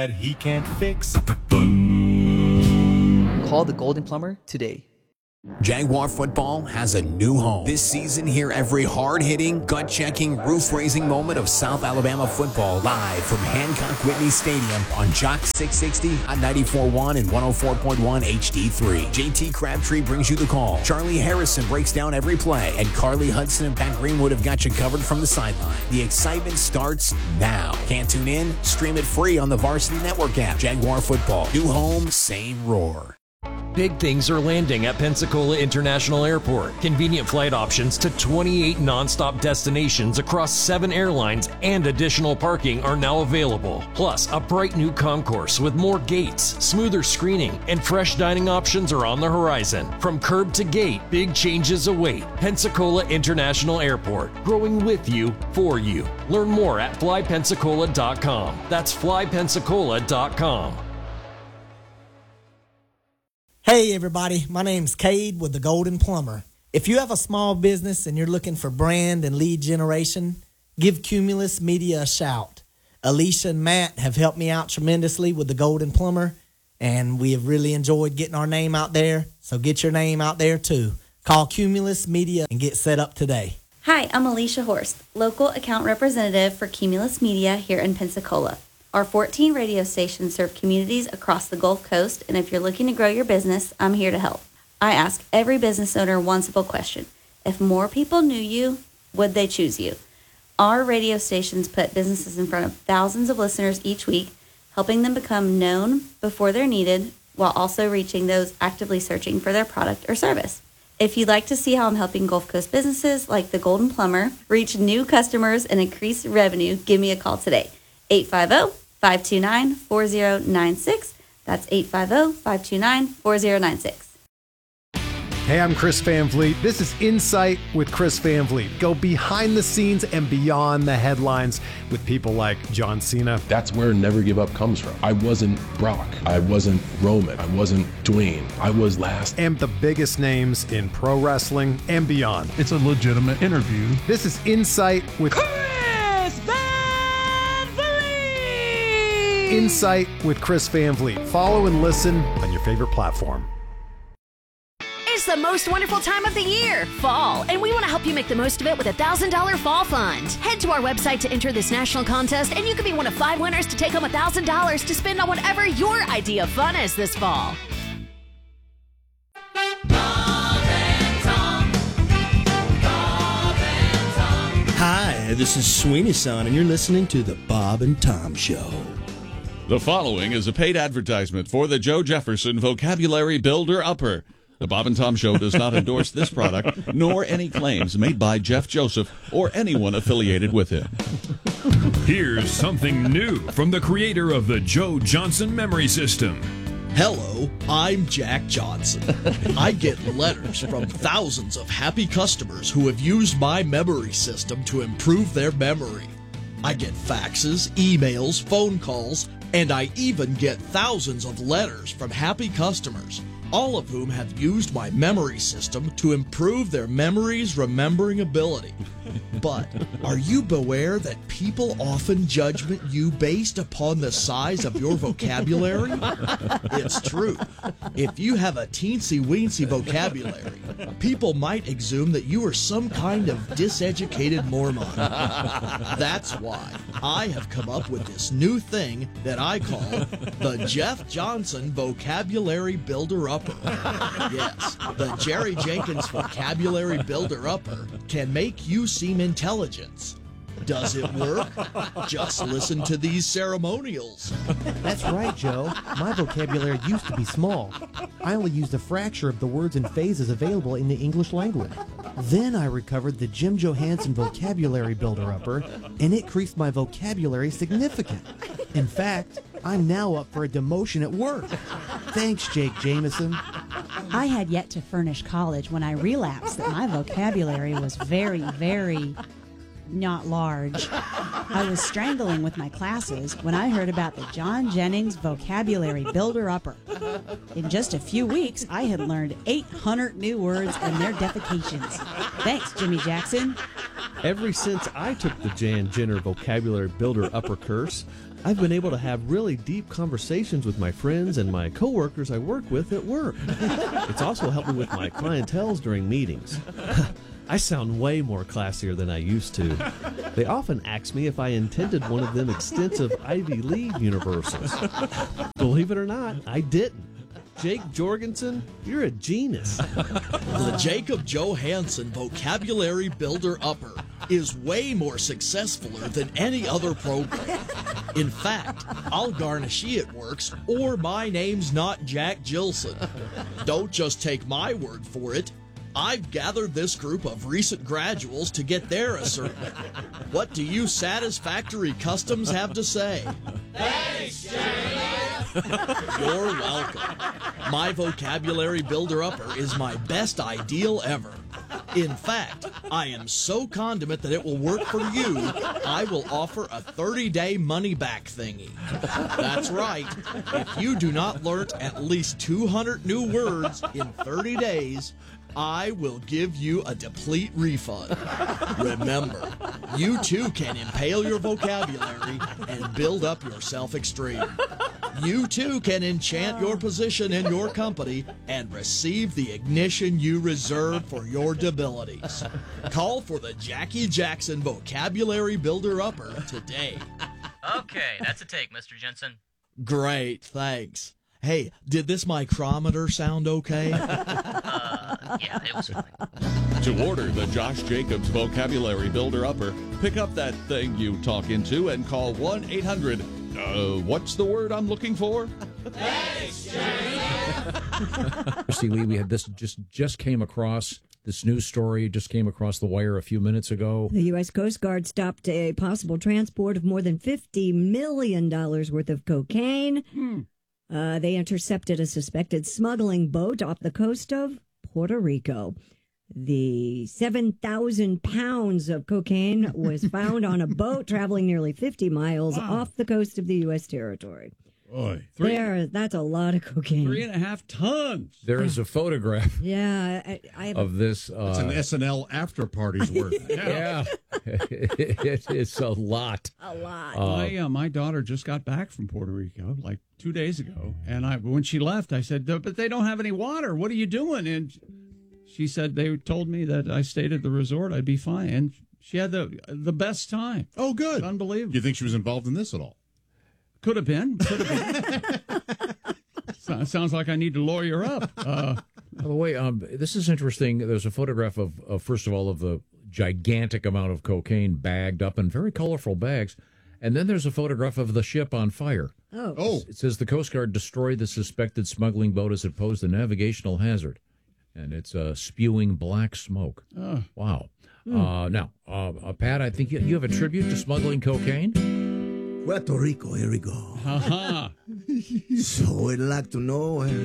that he can't fix. Call the Golden Plumber today. Jaguar football has a new home. This season, hear every hard-hitting, gut-checking, roof-raising moment of South Alabama football live from Hancock Whitney Stadium on Jock 660 on 94.1 and 104.1 HD3. JT Crabtree brings you the call. Charlie Harrison breaks down every play, and Carly Hudson and Pat Greenwood have got you covered from the sideline. The excitement starts now. Can't tune in? Stream it free on the Varsity Network app. Jaguar football. New home, same roar. Big things are landing at Pensacola International Airport. Convenient flight options to 28 nonstop destinations across 7 airlines and additional parking are now available. Plus, a bright new concourse with more gates, smoother screening, and fresh dining options are on the horizon. From curb to gate, big changes await. Pensacola International Airport, growing with you, for you. Learn more at flypensacola.com. That's flypensacola.com. Hey everybody, my name's Cade with the Golden Plumber. If you have a small business and you're looking for brand and lead generation, give Cumulus Media a shout. Alicia and Matt have helped me out tremendously with the Golden Plumber, and we have really enjoyed getting our name out there, so get your name out there too. Call Cumulus Media and get set up today. Hi, I'm Alicia Horst, local account representative for Cumulus Media here in Pensacola. Our 14 radio stations serve communities across the Gulf Coast, and if you're looking to grow your business, I'm here to help. I ask every business owner one simple question. If more people knew you, would they choose you? Our radio stations put businesses in front of thousands of listeners each week, helping them become known before they're needed, while also reaching those actively searching for their product or service. If you'd like to see how I'm helping Gulf Coast businesses like the Golden Plumber reach new customers and increase revenue, give me a call today. 850-529-4096. That's 850-529-4096. Hey, I'm Chris Van Vliet. This is Insight with Chris Van Vliet. Go behind the scenes and beyond the headlines with people like John Cena. That's where Never Give Up comes from. I wasn't Brock. I wasn't Roman. I wasn't Dwayne. I was last. And the biggest names in pro wrestling and beyond. It's a legitimate interview. This is Insight with Chris Van Vliet. Insight with Chris Van Vliet. Follow and listen on your favorite platform. It's the most wonderful time of the year, fall, and we want to help you make the most of it with a $1,000 fall fund. Head to our website to enter this national contest, and you can be one of 5 winners to take home $1,000 to spend on whatever your idea of fun is this fall. Hi, this is Sweeney Son, and you're listening to The Bob and Tom Show. The following is a paid advertisement for the Joe Jefferson Vocabulary Builder Upper. The Bob and Tom Show does not endorse this product, nor any claims made by Jeff Joseph or anyone affiliated with him. Here's something new from the creator of the Joe Johnson Memory System. Hello, I'm Jack Johnson. I get letters from thousands of happy customers who have used my memory system to improve their memory. I get faxes, emails, phone calls, and I even get thousands of letters from happy customers, all of whom have used my memory system to improve their memory's remembering ability. But are you aware that people often judge you based upon the size of your vocabulary? It's true. If you have a teensy-weensy vocabulary, people might assume that you are some kind of diseducated Mormon. That's why I have come up with this new thing that I call the Jeff Johnson Vocabulary Builder Upper. Yes, the Jerry Jenkins Vocabulary Builder Upper can make you seem intelligent. Does it work? Just listen to these ceremonials. That's right, Joe. My vocabulary used to be small. I only used a fraction of the words and phrases available in the English language. Then I recovered the Jim Johansson Vocabulary Builder Upper, and it increased my vocabulary significantly. In fact, I'm now up for a demotion at work. Thanks, Jake Jameson. I had yet to furnish college when I relapsed that my vocabulary was very, very not large. I was strangling with my classes when I heard about the John Jennings Vocabulary Builder Upper. In just a few weeks, I had learned 800 new words and their defecations. Thanks, Jimmy Jackson. Ever since I took the Jan Jenner Vocabulary Builder Upper course, I've been able to have really deep conversations with my friends and my coworkers I work with at work. It's also helped me with my clientels during meetings. I sound way more classier than I used to. They often ask me if I intended one of them extensive Ivy League universals. Believe it or not, I didn't. Jake Jorgensen, you're a genius. The Jacob Johansson Vocabulary Builder Upper is way more successful than any other program. In fact, I'll garnish it works, or my name's not Jack Gilson. Don't just take my word for it. I've gathered this group of recent graduates to get their assertion. What do you Satisfactory Customs have to say? Thanks, You're welcome. My Vocabulary Builder Upper is my best ideal ever. In fact, I am so condiment that it will work for you, I will offer a 30-day money-back thingy. That's right. If you do not learn at least 200 new words in 30 days, I will give you a complete refund. Remember, you too can impale your vocabulary and build up your self-esteem. You too can enchant your position in your company and receive the ignition you reserve for your abilities. Call for the Jackie Jackson Vocabulary Builder Upper today. Okay, that's a take, Mr. Jensen. Great, thanks. Hey, did this micrometer sound okay? Yeah, it was fine. To order the Josh Jacobs Vocabulary Builder Upper, pick up that thing you talk into and call 1-800, what's the word I'm looking for? See, we had this just came across. This news story just came across the wire a few minutes ago. The U.S. Coast Guard stopped a possible transport of more than $50 million worth of cocaine. They intercepted a suspected smuggling boat off the coast of Puerto Rico. The 7,000 pounds of cocaine was found on a boat traveling nearly 50 miles off the coast of the U.S. territory. Boy, that's a lot of cocaine. 3.5 tons. There is a photograph. Yeah, I have of this. It's an SNL after party's worth. Yeah, it's a lot. A lot. My daughter just got back from Puerto Rico like 2 days ago, and when she left, I said, "But they don't have any water. What are you doing?" And she said they told me that I stayed at the resort, I'd be fine, and she had the best time. Oh, good, it's unbelievable. You think she was involved in this at all? Could have been. Sounds like I need to lawyer up. By the way, this is interesting. There's a photograph of first of all, of the gigantic amount of cocaine bagged up in very colorful bags. And then there's a photograph of the ship on fire. Oh. It says the Coast Guard destroyed the suspected smuggling boat as it posed a navigational hazard. And it's spewing black smoke. Oh. Wow. Now, Pat, I think you have a tribute to smuggling cocaine? Puerto Rico, here we go. So I'd like to know